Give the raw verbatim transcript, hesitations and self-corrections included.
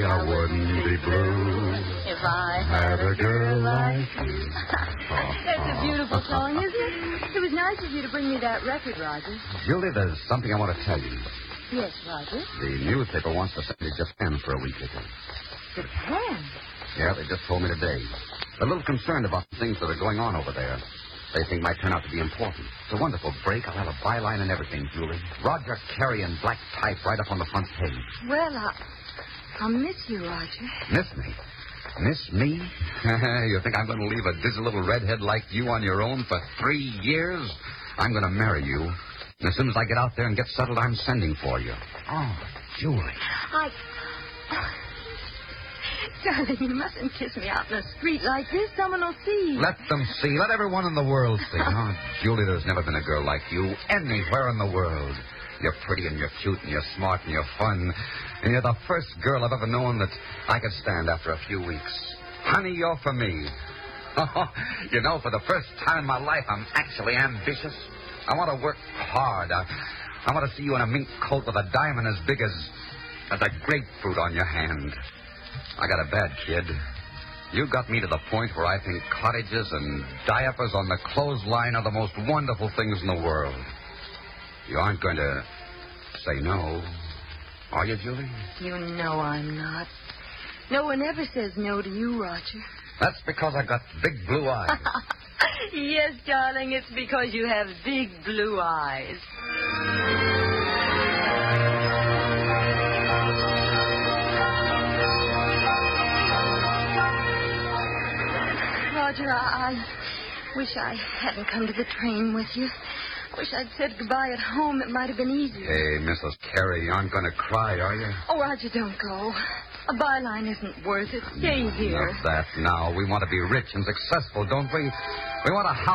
I wouldn't be blue if I had a girl like you. That's a beautiful song, isn't it? It was nice of you to bring me that record, Roger. Julie, there's something I want to tell you. Yes, Roger. The newspaper wants to send me to Japan for a week or two. Japan? Yeah, they just told me today. They're a little concerned about the things that are going on over there. They think might turn out to be important. It's a wonderful break. I'll have a byline and everything, Julie. Roger Carey in black type right up on the front page. Well, I, I'll miss you, Roger. Miss me? Miss me? You think I'm going to leave a dizzy little redhead like you on your own for three years? I'm going to marry you. And as soon as I get out there and get settled, I'm sending for you. Oh, Julie. I... Darling, you mustn't kiss me out in the street like this. Someone will see. Let them see. Let everyone in the world see. Oh, Julie, there's never been a girl like you anywhere in the world. You're pretty and you're cute and you're smart and you're fun. And you're the first girl I've ever known that I could stand after a few weeks. Honey, you're for me. You know, for the first time in my life, I'm actually ambitious. I want to work hard. I, I want to see you in a mink coat with a diamond as big as, as a grapefruit on your hand. I got a bad kid. You got me to the point where I think cottages and diapers on the clothesline are the most wonderful things in the world. You aren't going to say no, are you, Julie? You know I'm not. No one ever says no to you, Roger. That's because I got big blue eyes. Yes, darling, it's because you have big blue eyes. Roger, I, I wish I hadn't come to the train with you. I wish I'd said goodbye at home. It might have been easier. Hey, Missus Carey, you aren't going to cry, are you? Oh, Roger, don't go. A byline isn't worth it. Stay here. Not that now. We want to be rich and successful, don't we? We want a house.